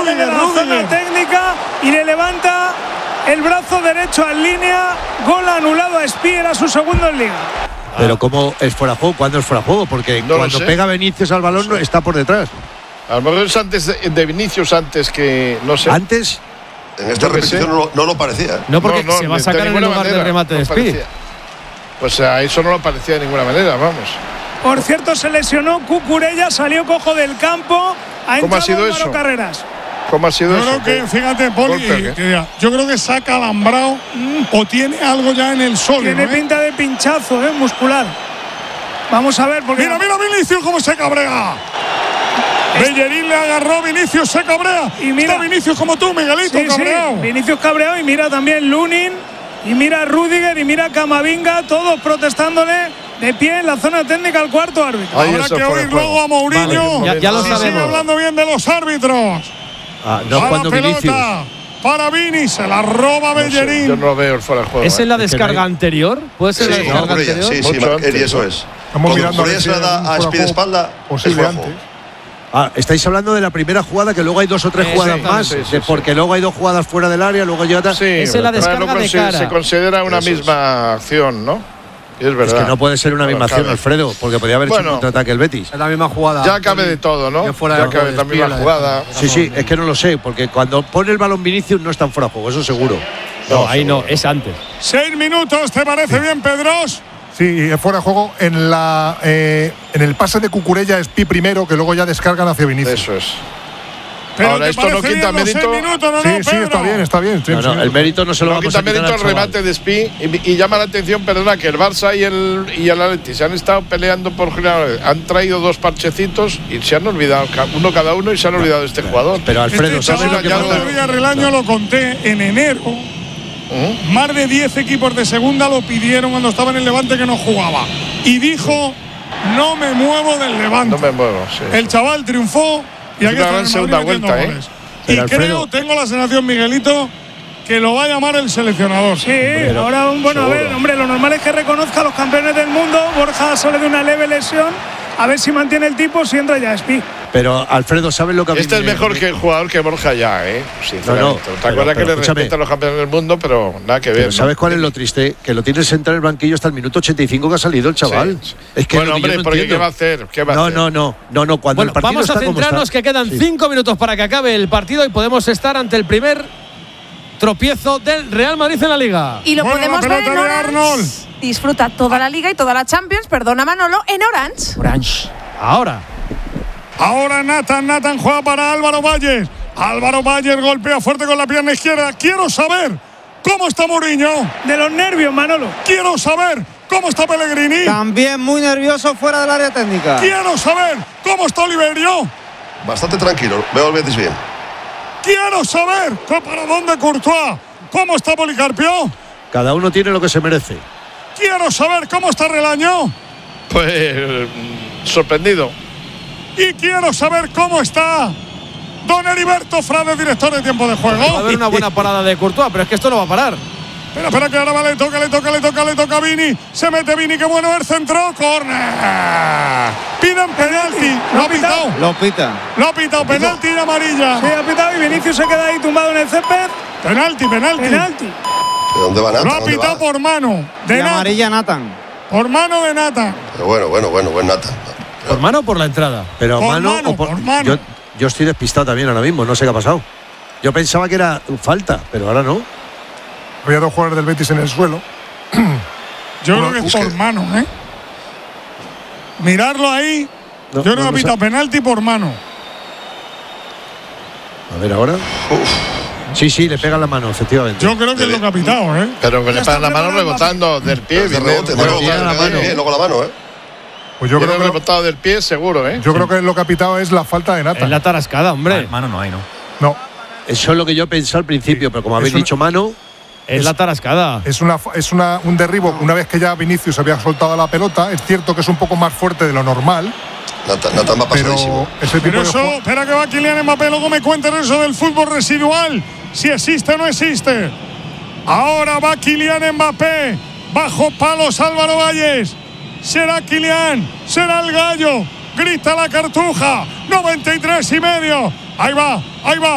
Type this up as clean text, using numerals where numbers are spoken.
Rüdiger a la zona técnica y le levanta el brazo derecho en línea. Gol anulado a Espí, era su segundo en Liga. Pero ¿cómo es fuera de juego? ¿Cuándo es fuera de juego? Porque no cuando pega Vinicius al balón está por detrás. A lo mejor es antes de Vinicius, antes que… no sé. ¿Antes? En esta repetición no lo parecía. No, porque se va a sacar en el lugar del remate de Espí. Pues a eso no lo parecía de ninguna manera, vamos. Por cierto, se lesionó Cucurella, salió cojo del campo. ¿Cómo ha sido eso? Carreras. ¿Cómo ha sido eso? Yo creo que, fíjate, Poli, yo creo que se ha calambrado o tiene algo ya en el sólido. Tiene pinta de pinchazo muscular. Vamos a ver, porque… Mira Vinicius cómo se cabrea. Bellerín le agarró, Vinicius se cabrea. Y mira, está Vinicius como tú, Miguelito, cabreado. Sí, Vinicius cabreado, y mira también Lunin, y mira Rüdiger, y mira Camavinga, todos protestándole de pie en la zona técnica al cuarto árbitro. Habrá que oír luego a Mourinho. Vale, ya lo sabemos. Sigue hablando bien de los árbitros. No cuando Vinicius. Para Vini, se la roba Bellerín. Yo no lo veo fuera del juego. ¿Es en la descarga anterior? ¿Puede ser la descarga anterior? Sí, y eso es. Estamos mirando por eso le da a Espí de espalda. Posible antes. Estáis hablando de la primera jugada, que luego hay 2 o 3 jugadas más, porque luego hay 2 jugadas fuera del área, luego hay otra. Sí, es en la descarga de cara. Se considera una misma acción, ¿no? Y es verdad. Es que no puede ser una misma acción, Alfredo, porque podría haber hecho un contraataque el Betis. Es la misma jugada. Ya cabe de todo, ¿no? Ya cabe la misma jugada. Sí, es que no lo sé, porque cuando pone el balón Vinicius no está en fuera de juego, eso seguro. No, ahí no, es antes. 6 minutos, ¿te parece bien, Pedros? Sí, fuera de juego en el pase de Cucurella a Espí primero, que luego ya descargan hacia Vinicius. Eso es. Pero ahora esto no quita mérito. Sí, está bien. Sí, el mérito no se lo no vamos a quita quitar mérito al el remate de Espí y llama la atención, perdona, que el Barça y el Atleti se han estado peleando por general, han traído 2 parchecitos y se han olvidado, uno cada uno, y se han olvidado de este jugador. Pero Alfredo, ¿sabes lo que pasa? El año lo conté en enero. Más de 10 equipos de segunda lo pidieron cuando estaba en el Levante que no jugaba. Y dijo, no me muevo del Levante. No me muevo, sí. El chaval triunfó y aquí está en segunda vuelta, Y Alfredo, tengo la sensación, Miguelito, que lo va a llamar el seleccionador. Sí, ahora, bueno, a ver, hombre, lo normal es que reconozca a los campeones del mundo. Borja sale de una leve lesión. A ver si mantiene el tipo, si entra ya Espí. Pero Alfredo, ¿sabes lo que a mí es mejor que el jugador que Borja ya, sinceramente. ¿Te acuerdas que le respeta a los campeones del mundo? Pero nada que ver. Pero ¿sabes cuál es lo triste? Que lo tienes sentado en el banquillo hasta el minuto 85 que ha salido el chaval. Sí. Es que bueno, hombre, ¿por ¿qué va a hacer? No. Cuando el partido vamos a está centrarnos, que quedan 5 minutos para que acabe el partido y podemos estar ante el primer tropiezo del Real Madrid en la Liga. Y lo podemos ver en Orange. Disfruta toda la Liga y toda la Champions, perdona Manolo, en Orange. Ahora Nathan juega para Álvaro Valles. Álvaro Valles golpea fuerte con la pierna izquierda. Quiero saber cómo está Mourinho. De los nervios, Manolo. Quiero saber cómo está Pellegrini. También muy nervioso fuera del área técnica. Quiero saber cómo está Oliverio. Bastante tranquilo, veo al Betis bien. Quiero saber para dónde Courtois. ¿Cómo está Policarpio? Cada uno tiene lo que se merece. Quiero saber cómo está Relaño. Pues sorprendido. Y quiero saber cómo está don Heriberto Frade, director de tiempo de juego. Va a haber una buena parada de Courtois, pero es que esto no va a parar. Espera, que ahora le toca a Vini. Se mete Vini, qué bueno el centro. ¡Córner! Piden penalti. Lo ha pitado. Penalti y amarilla. Sí, ha pitado y Vinicius se queda ahí tumbado en el césped. Penalti. ¿De dónde va Nathan? Lo ha pitado por mano. De amarilla Nathan. Por mano de Nathan. Pero bueno, buen Nathan. ¿Por mano o por la entrada? Pero por mano. Yo estoy despistado también ahora mismo, no sé qué ha pasado. Yo pensaba que era falta, pero ahora no. Había 2 jugadores del Betis en el suelo. Yo creo que es por mano, Mirarlo ahí. Yo creo que ha pitado penalti por mano. A ver ahora. Sí, le pega la mano, efectivamente. Yo creo que es lo que ha pitado, Pero que le pega la mano rebotando del pie. Luego la mano, Pues yo creo que rebotado del pie, seguro, Yo creo que lo que ha pitado es la falta de Nathan. Es la tarascada, hombre. Mano no hay, No. Eso es lo que yo pensé al principio, pero como habéis dicho mano… Es la tarascada. Es un derribo. Una vez que ya Vinicius había soltado la pelota, es cierto que es un poco más fuerte de lo normal. Nathan va pasadísimo. Pero eso, espera que va Kylian Mbappé, luego me cuenten eso del fútbol residual, si existe o no existe. Ahora va Kylian Mbappé, bajo palos Álvaro Valles. Será Kylian, será el gallo, grita la cartuja, 93 y medio. Ahí va.